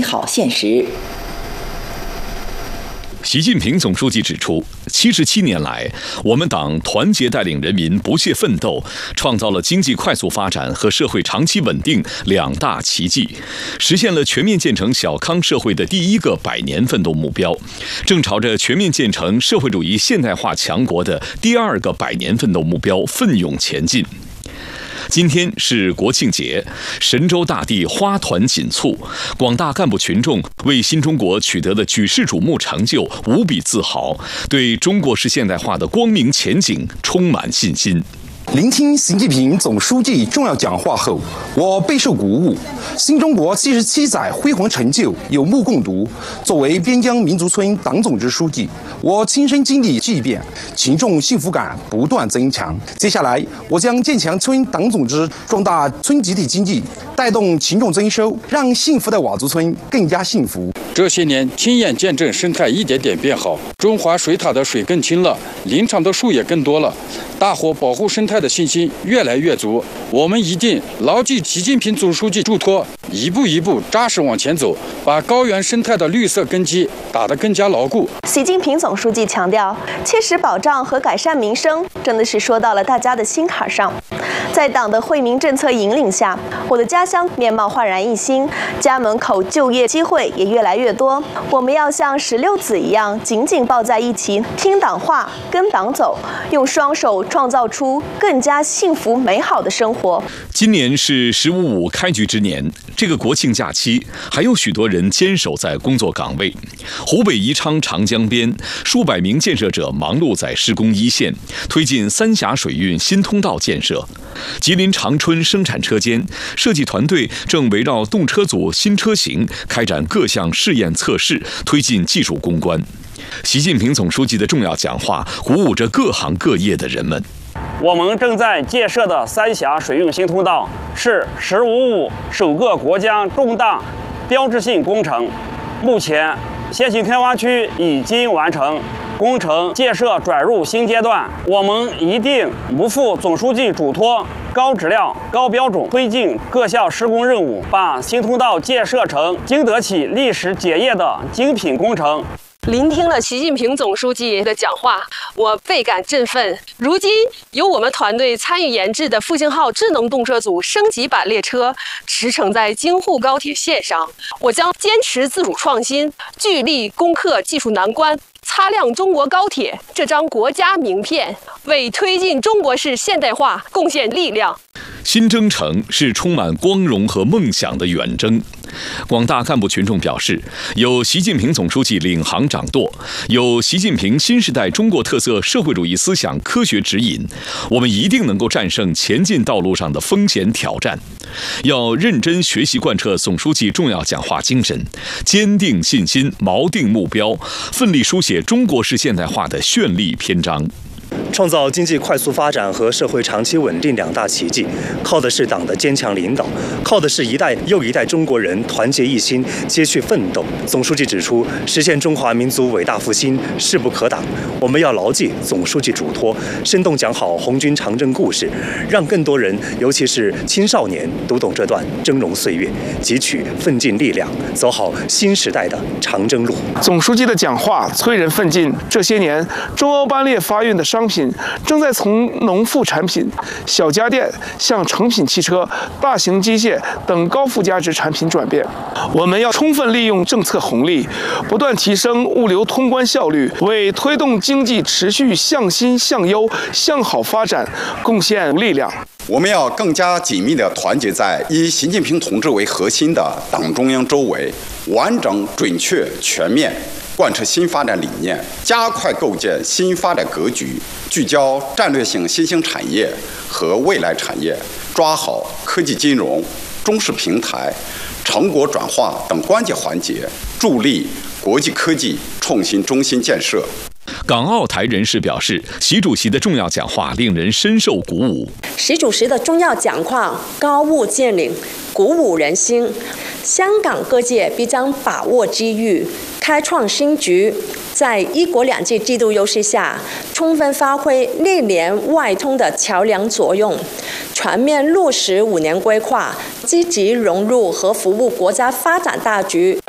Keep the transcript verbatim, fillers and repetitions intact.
好现实。 习近平总书记指出，七十七年来，我们党团结带领人民不懈奋斗，创造了经济快速发展和社会长期稳定两大奇迹，实现了全面建成小康社会的第一个百年奋斗目标，正朝着全面建成社会主义现代化强国的第二个百年奋斗目标奋勇前进。今天是国庆节，神州大地花团锦簇，广大干部群众为新中国取得的举世瞩目成就无比自豪，对中国式现代化的光明前景充满信心。 聆听习近平总书记重要讲话后，我备受鼓舞。新中国七十七载辉煌成就有目共睹。作为边疆民族村党总支书记，我亲身经历巨变，群众幸福感不断增强。接下来，我将建强村党总支，壮大村集体经济，带动群众增收，让幸福的佤族村更加幸福。 这些年，亲眼见证生态一点点变好，中华水塔的水更清了，林场的树也更多了，大伙保护生态的信心越来越足。我们一定牢记习近平总书记嘱托，一步一步扎实往前走，把高原生态的绿色根基打得更加牢固。 习近平总书记强调，切实保障和改善民生，真的是说到了大家的心坎上。在党的惠民政策引领下，我的家乡面貌焕然一新，家门口就业机会也越来越多。我们要像石榴籽一样紧紧抱在一起，听党话，跟党走，用双手创造出更加幸福美好的生活。 今年是十五五开局之年，这个国庆假期，还有许多人坚守在工作岗位。湖北宜昌长江边，数百名建设者忙碌在施工一线，推进三峡水运新通道建设。吉林长春生产车间设计团队正围绕动车组新车型开展各项试验测试，推进技术攻关。习近平总书记的重要讲话鼓舞着各行各业的人们。 我们正在建设的三峡水运新通道是“十五五”首个国家重大标志性工程，目前先行开发区已经完成，工程建设转入新阶段。我们一定不负总书记嘱托，高质量、高标准推进各项施工任务，把新通道建设成经得起历史检验的精品工程。 聆听了习近平总书记的讲话，我倍感振奋。如今，由我们团队参与研制的复兴号智能动车组升级版列车驰骋在京沪高铁线上，我将坚持自主创新，聚力攻克技术难关，擦亮中国高铁这张国家名片，为推进中国式现代化贡献力量。 新征程是充满光荣和梦想的远征。广大干部群众表示，有习近平总书记领航掌舵，有习近平新时代中国特色社会主义思想科学指引，我们一定能够战胜前进道路上的风险挑战。要认真学习贯彻总书记重要讲话精神，坚定信心，锚定目标，奋力书写中国式现代化的绚丽篇章。 创造经济快速发展和社会长期稳定两大奇迹，靠的是党的坚强领导，靠的是一代又一代中国人团结一心、接续奋斗。总书记指出，实现中华民族伟大复兴势不可挡，我们要牢记总书记嘱托，生动讲好红军长征故事，让更多人，尤其是青少年读懂这段峥嵘岁月，汲取奋进力量，走好新时代的长征路。 总书记的讲话催人奋进。这些年，中欧班列发运的商品正在从农副产品、小家电向成品汽车、大型机械等高附加值产品转变。我们要充分利用政策红利，不断提升物流通关效率，为推动经济持续向新向优向好发展贡献力量。 我们要更加紧密地团结在以习近平同志为核心的党中央周围，完整、准确、全面贯彻新发展理念，加快构建新发展格局，聚焦战略性新兴产业和未来产业，抓好科技金融、中式平台、成果转化等关键环节，助力国际科技创新中心建设。 港澳台人士表示，习主席的重要讲话令人深受鼓舞。 习主席的重要讲话高屋建瓴，鼓舞人心。香港各界必将把握机遇，开创新局，在一国两制制度优势下，充分发挥内联外通的桥梁作用，全面落实五年规划，积极融入和服务国家发展大局。